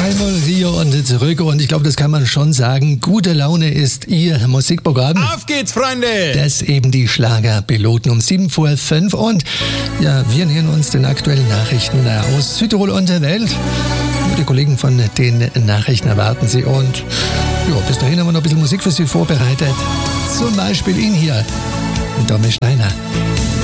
Einmal Rio und zurück und ich glaube, das kann man schon sagen. Gute Laune ist Ihr Musikprogramm. Auf geht's, Freunde! Das eben die Schlagerpiloten um 7:05 Uhr und ja, wir nähern uns den aktuellen Nachrichten aus Südtirol und der Welt. Die Kollegen von den Nachrichten erwarten Sie und ja, bis dahin haben wir noch ein bisschen Musik für Sie vorbereitet. Zum Beispiel ihn hier, Domme Steiner.